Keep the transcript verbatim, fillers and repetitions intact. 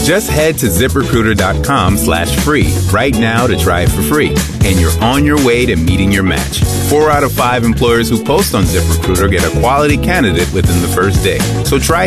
Just head to ZipRecruiter.com slash free right now to try it for free. And you're on your way to meeting your match. Four out of five employers who post on ZipRecruiter get a quality candidate within the first day. So try